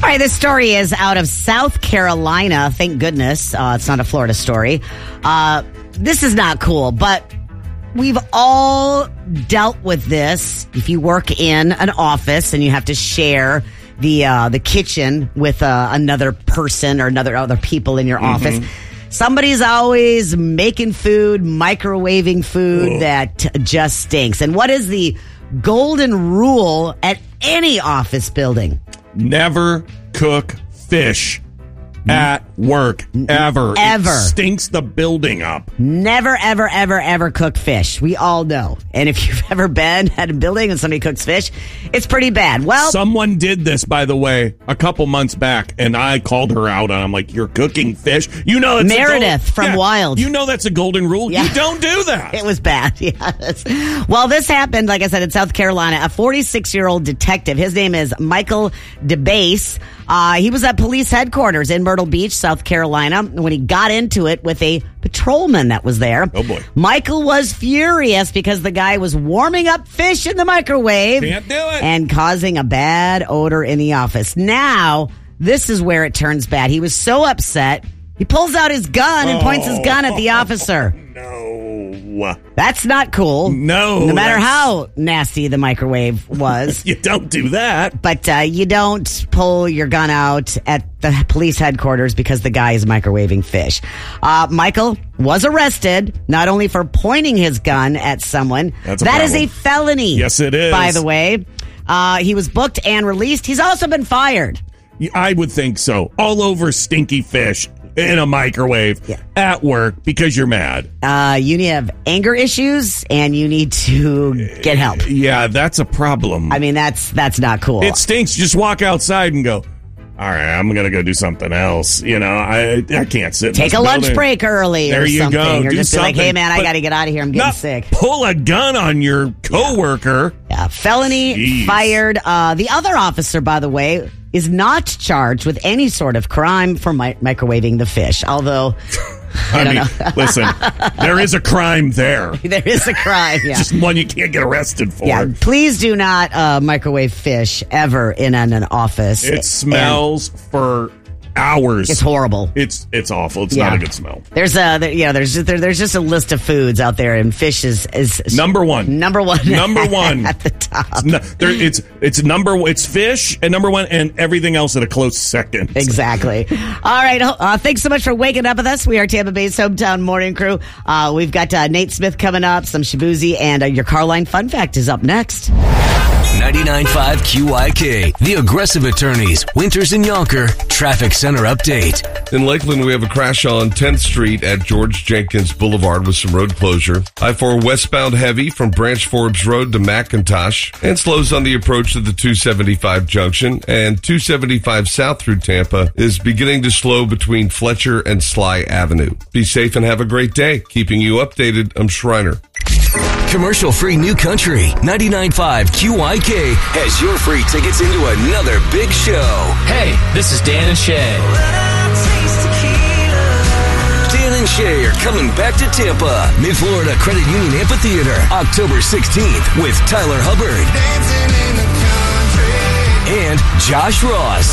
right, this story is out of South Carolina. Thank goodness it's not a Florida story. This is not cool, but we've all dealt with this. If you work in an office and you have to share the kitchen with another person or other people in your office, somebody's always making food, microwaving food that just stinks. And what is the golden rule at any office building? Never cook fish at work, ever. It stinks the building up. Never, ever, ever, ever cook fish. We all know. And if you've ever been at a building and somebody cooks fish, it's pretty bad. Well, someone did this, by the way, a couple months back, and I called her out, and I'm like, "You're cooking fish? You know, it's Meredith from Wild. You know that's a golden rule. Yeah. You don't do that." It was bad. Yes. Well, this happened, like I said, in South Carolina. A 46-year-old detective. His name is Michael DeBase. He was at police headquarters in Myrtle Beach, South Carolina, when he got into it with a patrolman that was there. Oh, boy. Michael was furious because the guy was warming up fish in the microwave. Can't do it. And causing a bad odor in the office. Now, this is where it turns bad. He was so upset, he pulls out his gun and points his gun at the officer. No. That's not cool. No matter how nasty the microwave was. You don't do that. But you don't pull your gun out at the police headquarters because the guy is microwaving fish. Michael was arrested, not only for pointing his gun at someone. That is a felony. Yes, it is. By the way. He was booked and released. He's also been fired. I would think so. All over stinky fish in a microwave at work because you're mad. You need to have anger issues and you need to get help. Yeah, that's a problem. I mean, that's not cool. It stinks. Just walk outside and go, all right, I'm going to go do something else. You know, I can't sit in Take this a lunch building. break early there or you something. go. Or do just something. Be like, hey, man, I got to get out of here. I'm getting sick. Pull a gun on your coworker. Yeah, felony, fired. The other officer, by the way, is not charged with any sort of crime for microwaving the fish. Although, I don't know. Listen, there is a crime there. There is a crime, yeah. Just one you can't get arrested for. Yeah, please do not microwave fish ever in an office. It smells for hours. It's horrible. It's awful. It's not a good smell. There's just a list of foods out there, and fish is number one. Number one at the top. It's fish at number one, and everything else at a close second. Exactly. All right. Thanks so much for waking up with us. We are Tampa Bay's Hometown Morning Crew. We've got Nate Smith coming up, some Shabuzi, and your Carline Fun Fact is up next. 99.5 QYK, The Aggressive Attorneys, Winters and Yonker, Traffic Center Update. In Lakeland, we have a crash on 10th Street at George Jenkins Boulevard with some road closure. I-4 westbound heavy from Branch Forbes Road to McIntosh, and slows on the approach to the 275 junction, and 275 south through Tampa is beginning to slow between Fletcher and Sly Avenue. Be safe and have a great day. Keeping you updated, I'm Schreiner. Commercial-free New Country, 99.5 QYK has your free tickets into another big show. Hey, this is Dan and Shay. Dan and Shay are coming back to Tampa, Mid-Florida Credit Union Amphitheater, October 16th with Tyler Hubbard and Josh Ross.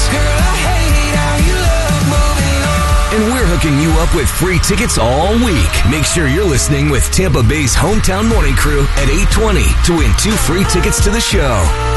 And we're hooking you up with free tickets all week. Make sure you're listening with Tampa Bay's Hometown Morning Crew at 8:20 to win 2 free tickets to the show.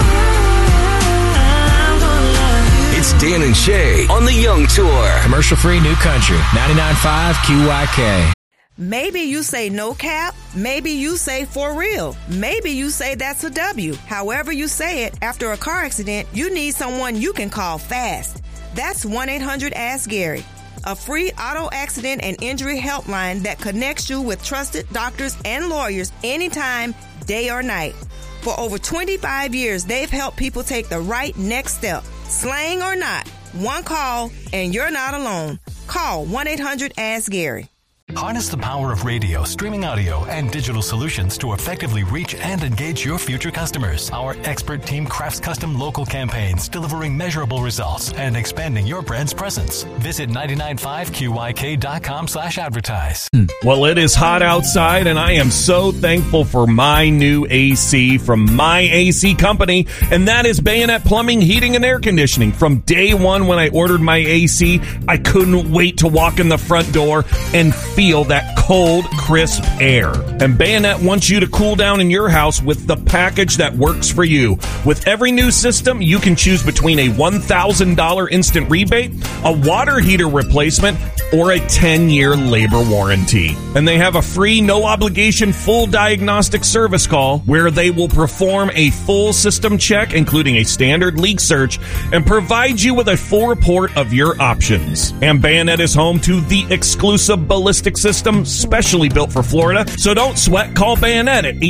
It's Dan and Shay on the Young Tour. Commercial-free New Country, 99.5 QYK. Maybe you say no cap. Maybe you say for real. Maybe you say that's a W. However you say it, after a car accident, you need someone you can call fast. That's 1-800-ASK-GARY. A free auto accident and injury helpline that connects you with trusted doctors and lawyers anytime, day or night. For over 25 years, they've helped people take the right next step. Slang or not, one call and you're not alone. Call 1-800-ASK-GARY. Harness the power of radio, streaming audio, and digital solutions to effectively reach and engage your future customers. Our expert team crafts custom local campaigns, delivering measurable results and expanding your brand's presence. Visit 995QYK.com/advertise. Well, it is hot outside, and I am so thankful for my new AC from my AC company, and that is Bayonet Plumbing, Heating, and Air Conditioning. From day one when I ordered my AC, I couldn't wait to walk in the front door and feel that cold, crisp air. And Bayonet wants you to cool down in your house with the package that works for you. With every new system, you can choose between a $1,000 instant rebate, a water heater replacement, or a 10-year labor warranty. And they have a free, no-obligation, full diagnostic service call where they will perform a full system check, including a standard leak search, and provide you with a full report of your options. And Bayonet is home to the exclusive ballistic system specially built for Florida. So don't sweat. Call Bayonet at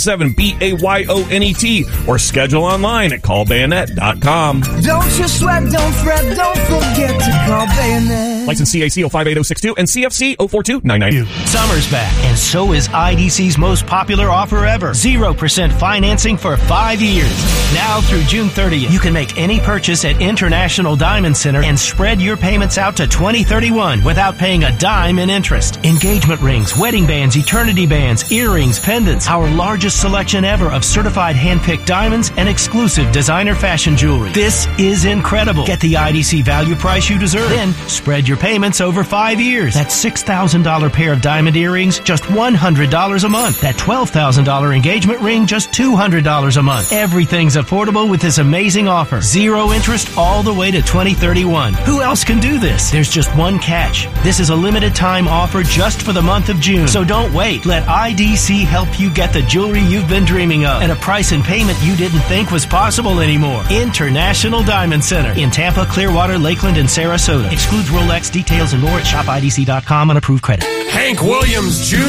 877-BAYONET or schedule online at callbayonet.com. Don't you sweat, don't fret, don't forget to call Bayonet. License CAC 058062 and CFC 042992. Summer's back, and so is IDC's most popular offer ever. 0% financing for 5 years. Now through June 30th, you can make any purchase at International Diamond Center and spread your payments out to 2031 without paying a dime in interest. Engagement rings, wedding bands, eternity bands, earrings, pendants, our largest selection ever of certified hand-picked diamonds and exclusive designer fashion jewelry. This is incredible. Get the IDC value price you deserve. Then spread your payments over 5 years. That $6,000 pair of diamond earrings, just $100 a month. That $12,000 engagement ring, just $200 a month. Everything's affordable with this amazing offer. 0 interest all the way to 2031. Who else can do this? There's just one catch. This is a limited time offer just for the month of June. So don't wait. Let IDC help you get the jewelry you've been dreaming of at a price and payment you didn't think was possible anymore. International Diamond Center in Tampa, Clearwater, Lakeland, and Sarasota. Excludes Rolex. Details and more at shopidc.com on approved credit. Hank Williams Jr.